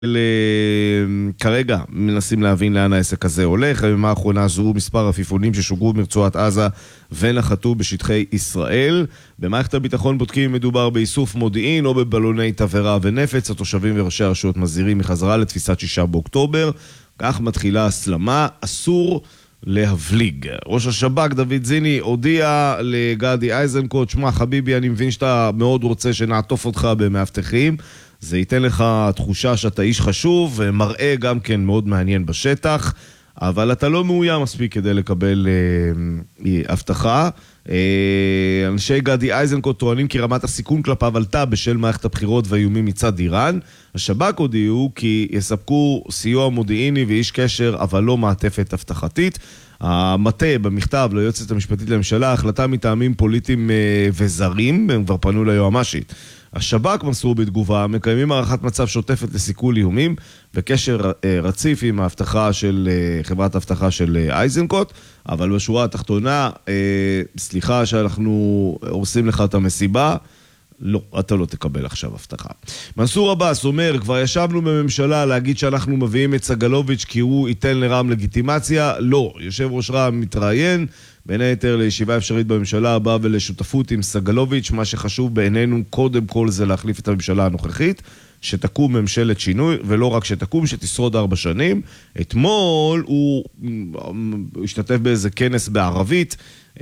כרגע מנסים להבין לאן העסק הזה הולך. ביממה האחרונה זוהו מספר עפיפונים ששוגרו מרצועת עזה ונחתו בשטחי ישראל. במערכת הביטחון בודקים אם מדובר באיסוף מודיעין או בבלוני תבערה ונפץ. התושבים וראשי הרשויות מזהירים מחזרה לתפיסת 6 באוקטובר. כך מתחילה הסלמה, אסור להבליג. ראש השב"כ דוד זיני הודיע לגדי איזנקוט, שמע חביבי, אני מבין שאתה מאוד רוצה שנעטוף אותך במאבטחים, זה ייתן לך תחושה שאתה איש חשוב, ומראה גם כן מאוד מעניין בשטח, אבל אתה לא מאוים מספיק כדי לקבל הבטחה. אנשי גדי איזנקוט טוענים כי רמת הסיכון כלפיו עלתה בשל מערכת הבחירות והאיומים מצד איראן. השב"כ הודיעו כי יספקו סיוע מודיעיני ואיש קשר, אבל לא מעטפת הבטחתית. המטה במכתב ליועצת המשפטית לממשלה, החלטה מטעמים פוליטיים וזרים, הם כבר פנו ליועמ"שית. השב"כ מסרו בתגובה, מקיימים הערכת מצב שוטפת לסיכול איומים וקשר רציף עם ההבטחה של חברת הבטחה של איזנקוט, אבל בשורה התחתונה, סליחה שאנחנו עושים לך את המסיבה, לא, אתה לא תקבל עכשיו הבטחה. מנסור עבאס אומר, כבר ישבנו בממשלה להגיד שאנחנו מביאים את סגלוביץ' כי הוא ייתן לרם לגיטימציה. לא, יושב ראש רם מתראיין, בין היתר לישיבה אפשרית בממשלה הבאה ולשותפות עם סגלוביץ'. מה שחשוב בעינינו קודם כל זה להחליף את הממשלה הנוכחית, שתקום ממשלת שינוי, ולא רק שתקום, שתשרוד 4 שנים. אתמול הוא השתתף באיזה כנס בערבית,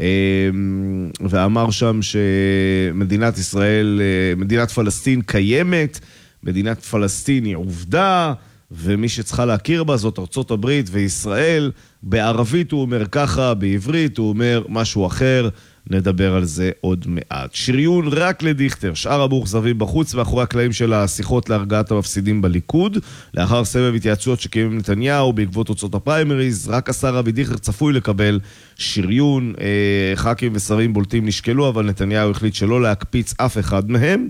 ואמר שם שמדינת ישראל, מדינת פלסטין קיימת, מדינת פלסטין היא עובדה, ומי שצריכה להכיר בה זאת ארצות הברית וישראל. בערבית הוא אומר ככה, בעברית הוא אומר משהו אחר, נדבר על זה עוד מעט. שריון רק לדיכטר, שאר המאוכזבים בחוץ ואחורי הקלעים של השיחות להרגעת המפסידים בליכוד. לאחר סבב התייעצויות שקיים נתניהו בעקבות תוצאות הפריימריז, רק השר אבי דיכטר צפוי לקבל שריון. ח"כים ושרים בולטים נשקלו, אבל נתניהו החליט שלא להקפיץ אף אחד מהם.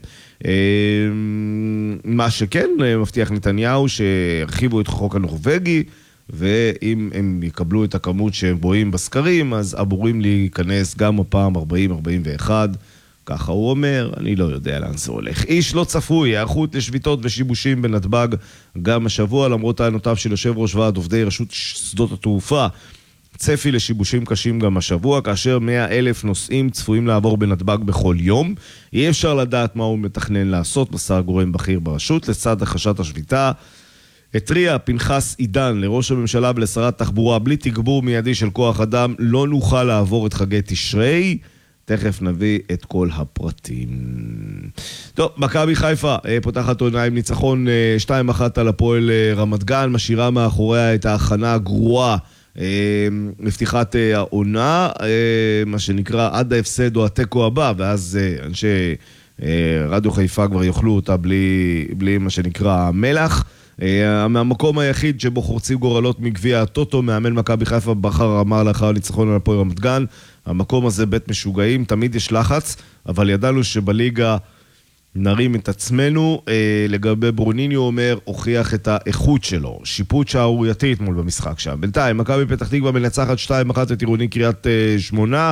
מה שכן מבטיח נתניהו שהרחיבו את החוק הנורווגי, ואם הם יקבלו את הכמות שהם בואים בסקרים, אז אמורים להיכנס גם הפעם 40-41, ככה הוא אומר. אני לא יודע לאן זה הולך. איש לא צפוי, היערכות לשביתות ושיבושים בנתב"ג גם השבוע, למרות טענותיו של יושב ראש ועד עובדי רשות שדות התעופה. צפי לשיבושים קשים גם השבוע, כאשר 100,000 נוסעים צפויים לעבור בנתב"ג בכל יום. אי אפשר לדעת מה הוא מתכנן לעשות, מסר גורם בכיר ברשות, לצד החשת השביתה. התריע פנחס עידן לראש הממשלה ולשרת תחבורה, בלי תגבור מיידי של כוח אדם לא נוכל לעבור את חגי תשרי. תכף נביא את כל הפרטים. טוב, מכבי חיפה פותחת עונה עם ניצחון 2-1 על הפועל רמת גן, משאירה מאחוריה את ההכנה הגרועה לפתיחת העונה, מה שנקרא עד ההפסד או התיקו הבא, ואז אנשי רדיו חיפה כבר יאכלו אותה בלי מה שנקרא מלח. מהמקום היחיד שבו חורצים גורלות מגביע הטוטו, מאמן מכבי חיפה בחר אמר לאחר ניצחון על הפועל רמת גן, המקום הזה בית משוגעים, תמיד יש לחץ, אבל ידענו שבליגה נרים את עצמנו. לגבי ברוניניו אומר, הוכיח את האיכות שלו, שיפוט שערורייתית מול במשחק שם. בינתיים, מכבי פתח תקווה מנצחת 2-1 את עירוני קריית שמונה,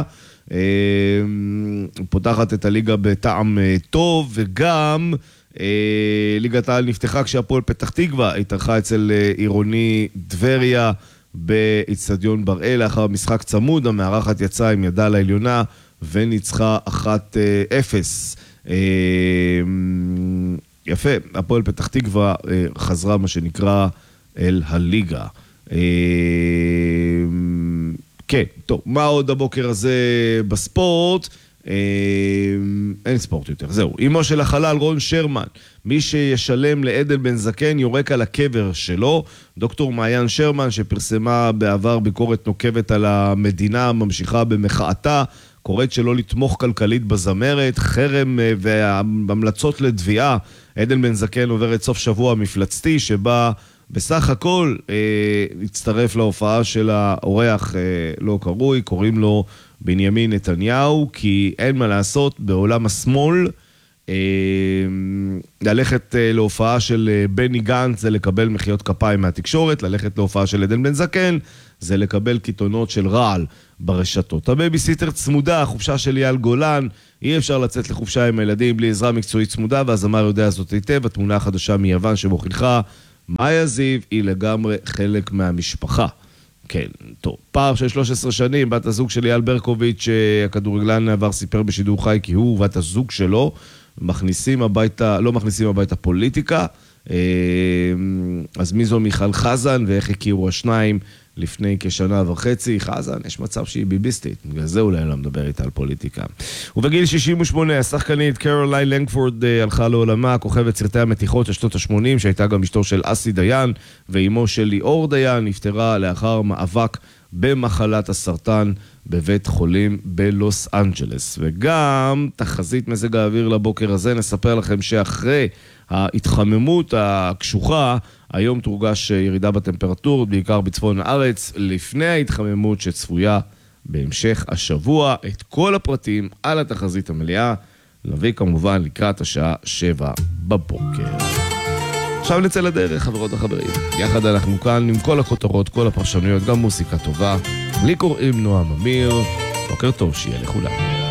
פותחת את הליגה בטעם טוב, וגם ליגת העל נפתחה כשהפועל פתח תקווה התארחה אצל עירוני טבריה באצטדיון בראל. לאחר משחק צמוד, המארחת יצאה עם ידה לעליונה וניצחה 1-0. יפה, הפועל פתח תקווה חזרה מה שנקרא אל הליגה. כן, טוב, מה עוד הבוקר הזה בספורט? אין ספורט יותר, זהו. אמו של החלל רון שרמן, מי שישלם לעדן בן זקן יורק על הקבר שלו. דוקטור מעיין שרמן שפרסמה בעבר ביקורת נוקבת על המדינה, ממשיכה במחאתה, קוראת שלא לתמוך כלכלית בזמרת, חרם והמלצות לתביעה. עדן בן זקן עוברת סוף שבוע מפלצתי שבה בסך הכל הצטרף להופעה של האורח לא קרוי, קוראים לו בנימין נתניהו, כי אין מה לעשות בעולם השמאל, ללכת להופעה של בני גנץ זה לקבל מחיאות כפיים מהתקשורת, ללכת להופעה של עדן בן זקן זה לקבל קיתונות של רעל ברשתות. הבייביסיטר צמודה, חופשה של אייל גולן, אי אפשר לצאת לחופשה עם הילדים בלי עזרה מקצועית צמודה, והזמר יודע זאת היטב. התמונה החדשה מיוון שמוכיחה מאיה זיו היא לגמרי חלק מהמשפחה. כן, טוב. פער של 13 שנים, בת הזוג של אייל ברקוביץ', הכדורגלן עבר סיפר בשידור חי כי הוא ובת הזוג שלו לא מכניסים הביתה פוליטיקה. אז מי זו מיכל חזן ואיך הכירו השניים לפני כשנה וחצי? חזן, יש מצב שהיא ביביסטית, בגלל זה אולי לא מדבר איתה על פוליטיקה. ובגיל 68, השחקנית קרוליין לנגפורד הלכה לעולמה, כוכבת סרטי המתיחות של שנות ה-80, שהייתה גם אשתו של אסי דיין, ואימו של ליאור דיין, נפטרה לאחר מאבק במחלת הסרטן בבית חולים בלוס אנג'לס. וגם תחזית מזג האוויר לבוקר הזה, נספר לכם שאחרי ההתחממות הקשוחה, היום תורגש ירידה בטמפרטורות, בעיקר בצפון הארץ, לפני ההתחממות שצפויה בהמשך השבוע. את כל הפרטים על התחזית המלאה נביא כמובן לקראת השעה 7 בבוקר. עכשיו נצא לדרך, חברות וחברים. יחד אנחנו כאן עם כל הכותרות, כל הפרשנויות, גם מוסיקה טובה. לי קוראים נועם אמיר. בוקר טוב, שיהיה לכולם.